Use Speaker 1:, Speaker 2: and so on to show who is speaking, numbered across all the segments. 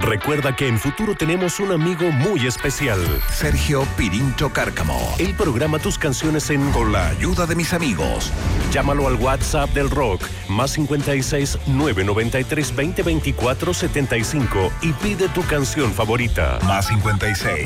Speaker 1: Recuerda que en Futuro tenemos un amigo muy especial.
Speaker 2: Sergio Pirincho Cárcamo.
Speaker 1: Él programa tus canciones
Speaker 2: Con la ayuda de mis amigos.
Speaker 1: Llámalo al WhatsApp del rock, más 56 993 20 24 75 y pide tu canción favorita.
Speaker 2: Más 56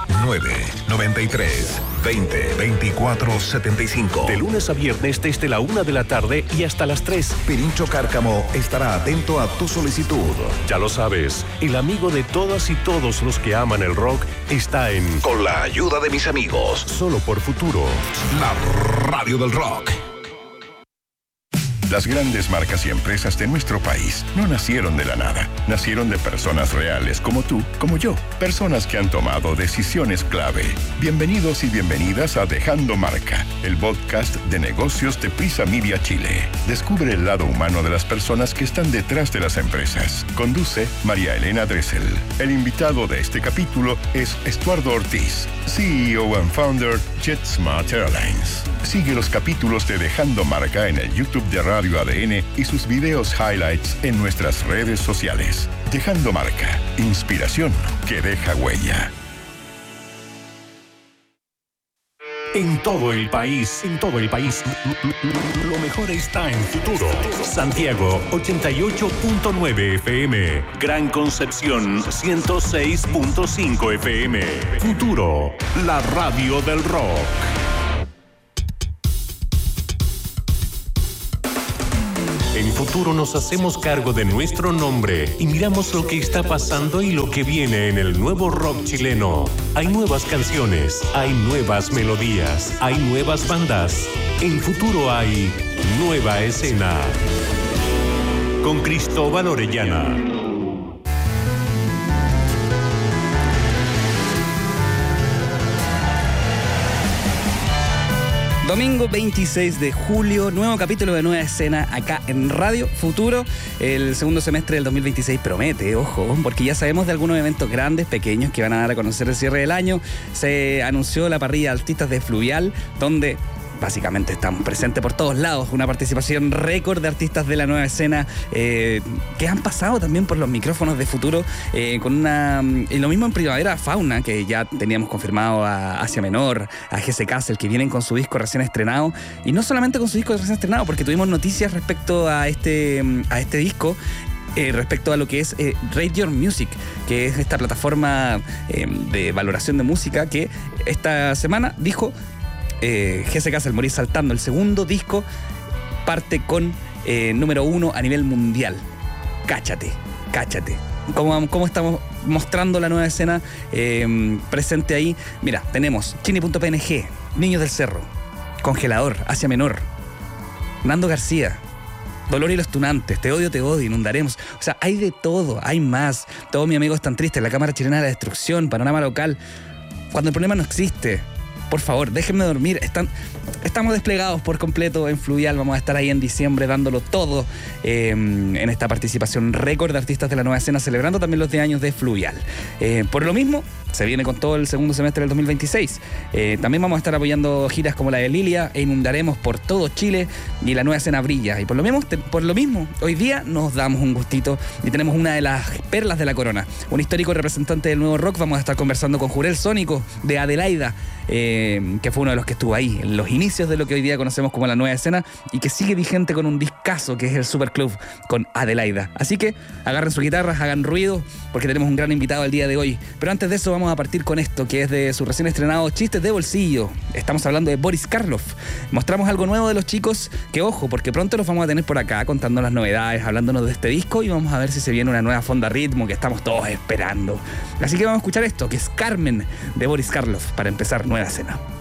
Speaker 2: 993 20 24 75.
Speaker 1: De lunes a viernes desde la 1 de la tarde y hasta las 3.
Speaker 2: Pirincho Cárcamo estará atento a tu solicitud.
Speaker 1: Ya lo sabes, el amigo de todas y todos los que aman el rock está en
Speaker 2: Con la ayuda de mis amigos.
Speaker 1: Solo por Futuro.
Speaker 2: La radio del rock.
Speaker 3: Las grandes marcas y empresas de nuestro país no nacieron de la nada. Nacieron de personas reales como tú, como yo. Personas que han tomado decisiones clave. Bienvenidos y bienvenidas a Dejando Marca, el podcast de negocios de Prisa Media Chile. Descubre el lado humano de las personas que están detrás de las empresas. Conduce María Elena Dressel. El invitado de este capítulo es Estuardo Ortiz, CEO and founder JetSmart Airlines. Sigue los capítulos de Dejando Marca en el YouTube de Radio ADN y sus videos highlights en nuestras redes sociales. Dejando Marca, inspiración que deja huella.
Speaker 1: En todo el país, lo mejor está en Futuro. Santiago, 88.9 FM. Gran Concepción, 106.5 FM. Futuro, la radio del rock. En Futuro nos hacemos cargo de nuestro nombre y miramos lo que está pasando y lo que viene en el nuevo rock chileno. Hay nuevas canciones, hay nuevas melodías, hay nuevas bandas. En Futuro hay nueva escena. Con Cristóbal Orellana.
Speaker 4: Domingo 26 de julio, nuevo capítulo de Nueva Escena acá en Radio Futuro. El segundo semestre del 2026 promete, ojo, porque ya sabemos de algunos eventos grandes, pequeños, que van a dar a conocer el cierre del año. Se anunció la parrilla de artistas de Fluvial, donde básicamente estamos presentes por todos lados. Una participación récord de artistas de la nueva escena que han pasado también por los micrófonos de Futuro y lo mismo en Primavera Fauna, que ya teníamos confirmado a Asia Menor, a Jesse Castle, que vienen con su disco recién estrenado. Y no solamente con su disco recién estrenado, porque tuvimos noticias respecto a este disco. Respecto a lo que es Rate Your Music, que es esta plataforma de valoración de música que esta semana dijo Jesse Castle, Morir Saltando, el segundo disco, parte con número 1 a nivel mundial. Cáchate. ¿Cómo estamos mostrando la nueva escena presente ahí? Mira, tenemos Chini.png, Niños del Cerro, Congelador, Asia Menor, Nando García, Dolor y los Tunantes, Te odio, Inundaremos. O sea, hay de todo, hay más. Todos mis amigos están tristes, La Cámara Chilena de la Destrucción, Panorama Local. Cuando el problema no existe, por favor, déjenme dormir. Estamos desplegados por completo en Fluvial. Vamos a estar ahí en diciembre dándolo todo en esta participación récord de artistas de la nueva escena, celebrando también los 10 años de Fluvial. Por lo mismo, se viene con todo el segundo semestre del 2026. También vamos a estar apoyando giras como la de Lilia e Inundaremos por todo Chile, y la nueva escena brilla. Y por lo mismo, hoy día nos damos un gustito y tenemos una de las perlas de la corona, un histórico representante del nuevo rock. Vamos a estar conversando con Jurel Sónico de Adelaida, que fue uno de los que estuvo ahí en los inicios de lo que hoy día conocemos como la nueva escena y que sigue vigente con un discazo que es el Superclub con Adelaida. Así que agarren sus guitarras, hagan ruido, porque tenemos un gran invitado el día de hoy. Pero antes de eso vamos a partir con esto, que es de su recién estrenado Chistes de Bolsillo. Estamos hablando de Boris Karloff. Mostramos algo nuevo de los chicos, que ojo, porque pronto los vamos a tener por acá contando las novedades, hablándonos de este disco, y vamos a ver si se viene una nueva fonda ritmo que estamos todos esperando. Así que vamos a escuchar esto, que es Carmen de Boris Karloff, para empezar Nueva Escena.